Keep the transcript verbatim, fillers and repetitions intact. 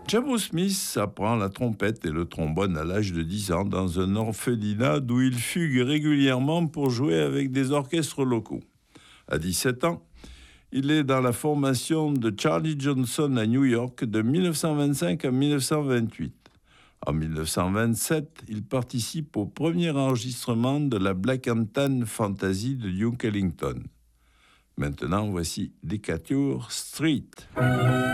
Jabo Smith apprend la trompette et le trombone à l'âge de dix ans dans un orphelinat d'où il fugue régulièrement pour jouer avec des orchestres locaux. À dix-sept ans, il est dans la formation de Charlie Johnson à New York de dix-neuf cent vingt-cinq à dix-neuf cent vingt-huit. En dix-neuf cent vingt-sept, il participe au premier enregistrement de la Black and Tan Fantasy de Duke Ellington. Maintenant, voici Decatur Street.